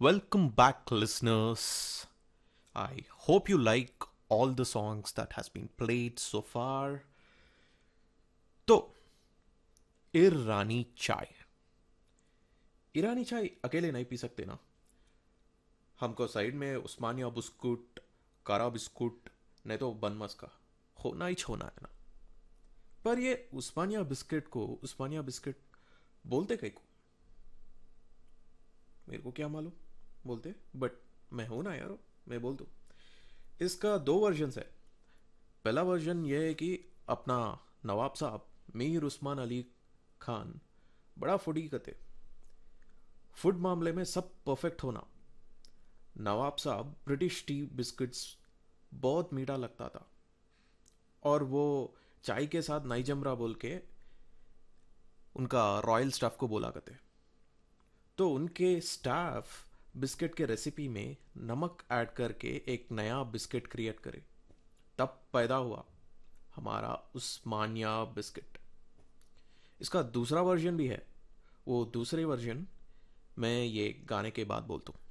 Welcome back, listeners. I hope you like all the songs that has been played so far. तो ईरानी चाय ईरानी चाय अकेले नहीं P सकते ना। हमको साइड में उस्मानिया बिस्कुट, कारा बिस्कुट, नहीं तो बन मस्का होना ही छोना है ना। पर ये उस्मानिया बिस्किट को उस्मानिया बिस्किट बोलते कई को, मेरे को क्या मालूम बोलते, बट मैं हूं ना यार, मैं बोल दूं। इसका दो वर्जन है। पहला वर्जन ये है कि अपना नवाब साहब मीर उस्मान अली खान बड़ा फूडी करते, फूड मामले में सब परफेक्ट होना। नवाब साहब ब्रिटिश टी बिस्किट्स बहुत मीठा लगता था, और वो चाय के साथ नाई जमरा बोल के उनका रॉयल स्टाफ को बोला करते। तो उनके स्टाफ बिस्किट के रेसिपी में नमक ऐड करके एक नया बिस्किट क्रिएट करे, तब पैदा हुआ हमारा उस्मानिया बिस्किट। इसका दूसरा वर्जन भी है, वो दूसरे वर्जन मैं ये गाने के बाद बोलता हूँ।